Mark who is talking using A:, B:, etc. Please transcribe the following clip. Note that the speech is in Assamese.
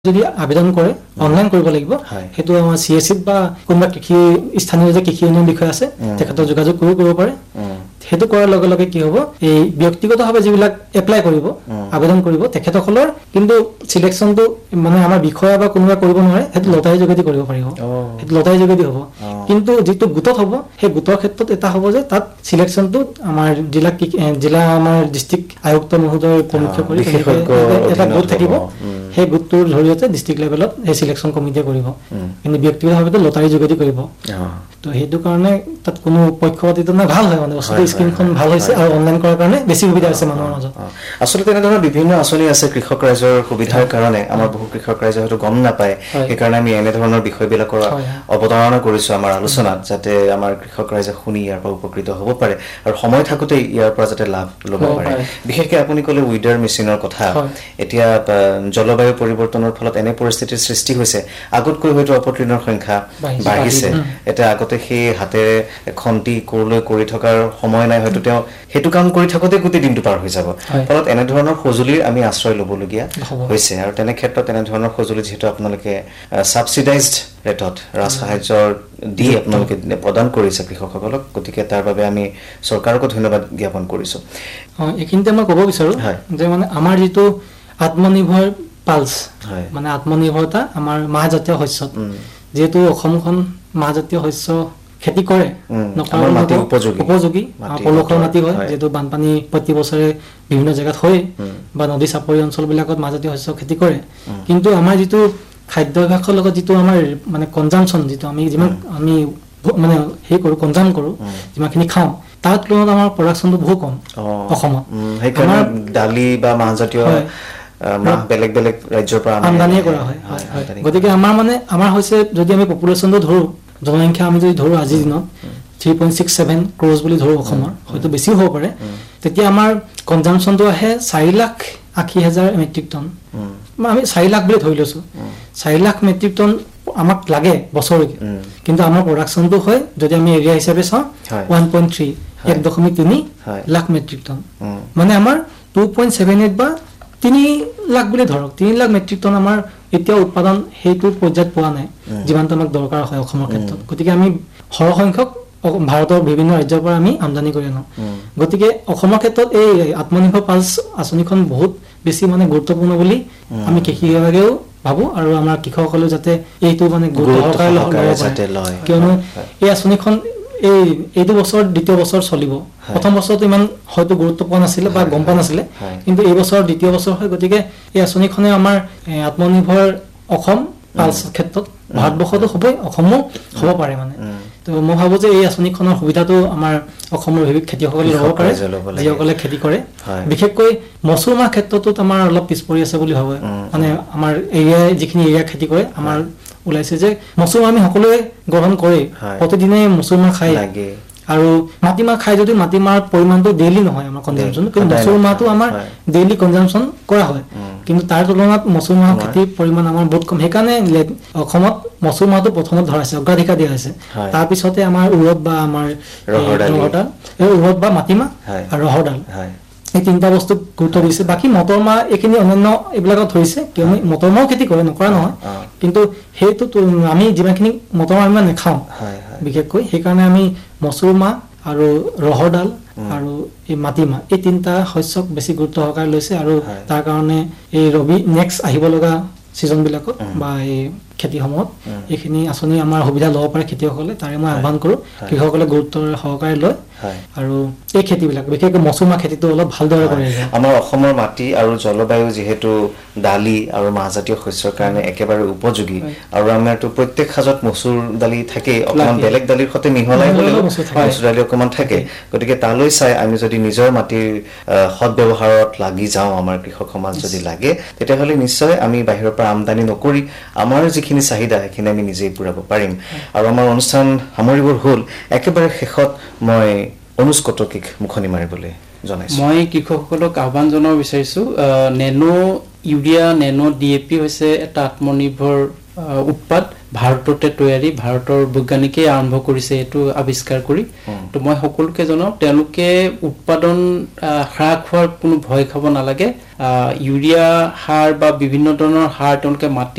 A: যদি আবেদন কৰে অনলাইন কৰিব লাগিব হেতু আমাৰ সিএসসি বা কোনবা কৃষি স্থানীয় যে কৃষি উন্নয়ন বিষয় আছে তেখেতৰ যোগাযোগ কৰিব পাৰে হেতু কৰাৰ লগে লগে কি হ'ব এই ব্যক্তিগতভাৱে যিবিলাক এপ্লাই কৰিব আবেদন কৰিব তেখেতসকলৰ কিন্তু সিলেকশনটো মানে আমাৰ বিষয় বা কোনবা কৰিব নোৱাৰে হেতু লটাৰী যোগেদি কৰিব পাৰিব হেতু লটাৰী যোগেদি হ'ব কিন্তু যেটো গুটত হ'ব হে গুটৰ ক্ষেত্ৰত এটা হ'ব যে তাত সিলেকশনটো আমাৰ জিলা আমাৰ ডিস্ট্ৰিক্ট আয়ুক্ত মহোদয় প্ৰমুখ্য কৰি এটা গুট থাকিব হে গুটটোৰ জৰিয়তে ডিস্ট্ৰিক্ট লেভেলত হে সিলেকশন কমিটিয়ে কৰিব কিন্তু ব্যক্তিগতভাৱে লটাৰী যোগেদি কৰিব তো হেতু কাৰণে তাত কোনো পক্ষপাতিত্ব না ভাল হয় মানে বস্তু স্কিমখন ভাল হৈছে আৰু অনলাইন কৰাৰ কাৰণে বেছি সুবিধা আছে মানুহৰ মাজত
B: আসলে তেনে ধৰণৰ বিভিন্ন আঁচনি আছে কৃষক ৰাইজৰ সুবিধাৰ কাৰণে আমাৰ বহু কৃষক ৰাইজে হয়তো গম নাপায় এই কাৰণে আমি এনে ধৰণৰ বিষয়বিলাকৰ অৱতাৰণা কৰিছো আমাৰ আলোচনাত যাতে আমাৰ কৃষক ৰাইজে শুনি ইয়াৰ পৰা উপকৃত হ'ব পাৰে আৰু সময় থাকোতে ইয়াৰ পৰা যাতে লাভ ল'ব পাৰে বিশেষকৈ আপুনি ক'লে উইডাৰ মেচিনৰ কথা এতিয়া জলবায়ু পৰিৱৰ্তনৰ ফলত এনে পৰিস্থিতিৰ সৃষ্টি হৈছে আগতকৈ হয়তো অপতৃণৰ সংখ্যা বাঢ়িছে এটা আগতে সেই হাতেৰে খন্তি কৰলৈ কৰি থকাৰ সময় নাই হয়তো তেওঁ হেতু কাম কৰি থাকোতে গোটেই দিনটো পাৰ হৈ যাব ফলত এনে ধৰণৰ সজুলিৰ আমি আশ্ৰয় ল'বলগীয়া হৈছে আৰু তেনে ক্ষেত্ৰত এনে ধৰণৰ সজুলি যেহেতু আপোনালোকে সাবসিডাইজড ৰেটত ৰাজসাহায্যৰ দি আপোনালোকে প্ৰদান কৰিছে কৃষকসকলক গতিকে তাৰ বাবে আমি চৰকাৰক ধন্যবাদ জ্ঞাপন কৰিছো
A: এইখিনিতে মই ক'ব বিচাৰো যে মানে আমাৰ যেটো আত্মনিৰ্ভৰ পালস মানে আত্মনিৰ্ভৰতা আমাৰ মাহজাতীয় শস্য যেহেতু অসমখন মাহজাতীয় শস্য খেতি কৰে
B: আমাৰ মাটি
A: উপযোগী পলসৰ মাটি হয় যেটো বানপানী প্ৰতি বছৰে বিভিন্ন জায়গাত হয় বা নদী চাপৰি অঞ্চলবিলাকত মাহজাতীয় শস্য খেতি কৰে কিন্তু আমাৰ যেটো খাদ্যাভ্যাসৰ লগত যেটো আমাৰ মানে কনজাম্পশন যেটো আমি যিমান আমি মানে হে কৰো কনজাম কৰো যিমানখিনি খাওঁ তাৰ তুলনাত আমাৰ প্ৰডাকশনটো বহু কম অসমত
B: সেইকাৰণে দালি বা মাহজাতীয় বেলেগ বেলেগ ৰাজ্যৰ পৰা
A: আমদানি কৰা হয় গতিকে আমাৰ হৈছে যদি আমি পপুলেশনটো ধৰো জনসংখ্যা আমি যদি ধৰো আজিৰ দিনত 3.67 ক্ৰ'জ বুলি ধৰো অসমৰ হয়তো বেছি হ'ব পাৰে তেতিয়া আমাৰ কনজাম্পশনটো আহে 4,80,000 মেট্ৰিক টন আমি 4 লাখ বুলি ধৰি লৈছো 4 লাখ মেট্ৰিক টন আমাক লাগে বছৰলৈকে কিন্তু আমাৰ প্ৰডাকশনটো হয় যদি আমি এৰিয়া হিচাপে চাওঁ 1.3 1.3 লাখ মেট্ৰিক টন মানে আমাৰ 2.78 বা 3 লাখ বুলি ধৰক 3 লাখ মেট্ৰিক টন আমাৰ এতিয়া উৎপাদন হেতু পৰ্যায়ত পোৱা নাই যিমানটো আমাক দৰকাৰ হয় অসমৰ ক্ষেত্ৰত গতিকে আমি সৰহ সংখ্যক ভাৰতৰ বিভিন্ন ৰাজ্যৰ পৰা আমি আমদানি কৰি আনো গতিকে অসমৰ ক্ষেত্ৰত এই আত্মনিৰ্ভৰ পালস আঁচনিখন বহুত বেছি মানে গুৰুত্বপূৰ্ণ বুলি আমি কৃষি বিভাগেও ভাবো আৰু আমাৰ কৃষকসকলে যাতে এইটো মানে গুৰুত্বসহকাৰে যাতে লয় কিয়নো এই আঁচনিখন এইটো বছৰ দ্বিতীয় বছৰ চলিব প্ৰথম বছৰটো ইমান হয়তো গুৰুত্ব পোৱা নাছিল বা গম পোৱা নাছিল কিন্তু এই বছৰ দ্বিতীয় বছৰ হয় গতিকে এই আঁচনিখনে আমাৰ আত্মনিৰ্ভৰ অসম পালস ক্ষেত্ৰত ভাৰতবৰ্ষতো হ'বই অসমো হ'ব পাৰে মানে তো মই ভাবো যে এই আঁচনিখনৰ সুবিধাটো আমাৰ অসমৰ বিশেষ খেতিয়কসকলে ল'ব পাৰে যিসকলে খেতি কৰে বিশেষকৈ মচুৰ মাহ ক্ষেত্ৰতো আমাৰ অলপ পিছপৰি আছে বুলি ভাবো মানে আমাৰ এৰিয়া যিখিনি এৰিয়া খেতি কৰে আমাৰ ওলাইছে যে মচুৰ আমি সকলোৱে গ্ৰহণ কৰে প্ৰতিদিনে মচুৰ মাহ খাই লাগে আৰু মাটিমাহ খাই যদি মাটিমাহৰ পৰিমাণটো ডেইলি নহয় আমাৰ কনজাম্পশন কিন্তু মচুৰ মাহটো আমাৰ ডেইলি কনজাম্পশন কৰা হয় কিন্তু তাৰ তুলনাত মচুৰ মাহৰ খেতিৰ পৰিমাণ আমাৰ বহুত কম সেইকাৰণে অসমত মচুৰ মাহটো প্ৰথমত ধৰাইছে অগ্ৰাধিকাৰ দিয়া হৈছে তাৰ পিছতে আমাৰ উৰদ বা আমাৰ উৰদ বা মাটিমাহ আৰু ৰহৰ ডাল এই তিনটা বস্তু গুৰুত্ব দিছে বাকি মটৰ মাহ এইখিনি অন্যান্য এইবিলাকত ধৰিছে কিয়নো মটৰ মাহও খেতি কৰে নকৰা নহয় কিন্তু সেইটো আমি যিমানখিনি মটৰ মাহ আমি নেখাওঁ বিশেষকৈ সেইকাৰণে আমি মচুৰ মাহ আৰু ৰহৰ ডাল আৰু এই মাটিমাহ এই তিনটা শস্যক বেছি গুৰুত্ব সহকাৰে লৈছে আৰু তাৰ কাৰণে এই ৰবি নেক্সট আহিব লগা সিজন বিলাকত বা এই খেতিসমূহত এইখিনি আঁচনি আমাৰ সুবিধা ল'ব পাৰে খেতিয়কসকলে তাৰে মই আহ্বান কৰো কৃষকসকলে গুৰুত্ব সহকাৰে লয় আৰু এই খেতিবিলাক বিশেষকৈ মচুৰ মাহ খেতিটো অলপ ভালদৰে কৰে
B: আমাৰ অসমৰ মাটি আৰু জলবায়ু যেহেতু দালি আৰু মাহজাতীয় শস্যৰ কাৰণে একেবাৰে উপযোগী আৰু আমাৰটো প্ৰত্যেক সাজত মচুৰ দালি থাকে অকমান বেলেগ দালিৰ সৈতে মিহলাই হ'লেও মচুৰ দালি অকমান থাকে গতিকে তালৈ চাই আমি যদি নিজৰ মাটিৰ সৎ ব্যৱহাৰত লাগি যাওঁ আমাৰ কৃষক সমাজ যদি লাগে তেতিয়াহ'লে নিশ্চয় আমি বাহিৰৰ পৰা আমদানি নকৰি আমাৰ যিখিনি চাহিদা সেইখিনি আমি নিজেই পূৰাব পাৰিম আৰু আমাৰ অনুষ্ঠান সামৰিবৰ হ'ল একেবাৰে শেষত মই অনুজ কটকীক মুখনি মাৰিবলৈ জনাইছো
C: মই কৃষকসকলক আহ্বান জনাব বিচাৰিছো নেনো ইউৰিয়া নেনো ডিএপি হৈছে এটা আত্মনিৰ্ভৰ উৎপাদ ভাৰততে তৈয়াৰী ভাৰতৰ বৈজ্ঞানিকে আৰম্ভ কৰিছে এটো আৱিষ্কাৰ কৰি তো মই সকলোকে জনাও তেওঁলোকে উৎপাদন হ্ৰাস হোৱাৰ কোনো ভয় খাব নালাগে ইউৰিয়া সাৰ বা বিভিন্ন ধৰণৰ সাৰ তেওঁলোকে মাটি